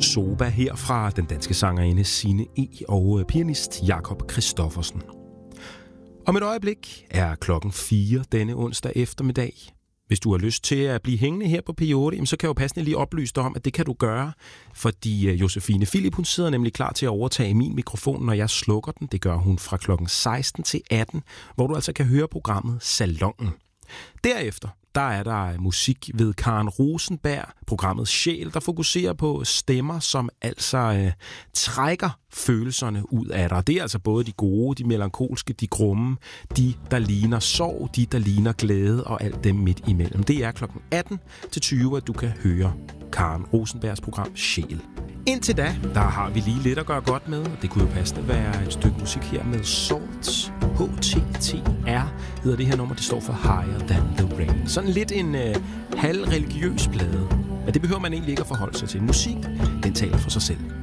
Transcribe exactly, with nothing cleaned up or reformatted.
Soba her fra den danske sangerinde Signe E. og pianist Jakob Christoffersen. Om et øjeblik er klokken fire denne onsdag eftermiddag. Hvis du har lyst til at blive hængende her på P otte, så kan jeg jo passende lige oplyse dig om, at det kan du gøre, fordi Josefine Philip, hun sidder nemlig klar til at overtage min mikrofon, når jeg slukker den. Det gør hun fra klokken seksten til atten, hvor du altså kan høre programmet Salonen. Derefter der er der musik ved Karen Rosenberg, programmet Sjæl, der fokuserer på stemmer, som altså øh, trækker følelserne ud af dig. Det er altså både de gode, de melankolske, de grumme, de, der ligner sorg, de, der ligner glæde og alt dem midt imellem. Det er klokken atten til tyve, at du kan høre Karen Rosenbergs program Sjæl. Indtil da, der har vi lige lidt at gøre godt med, og det kunne jo passende være et stykke musik her med Salt. H T T R hedder det her nummer, det står for Higher Than The Rain. Sådan lidt en øh, halvreligiøs plade, men det behøver man egentlig ikke at forholde sig til. Musik, den taler for sig selv.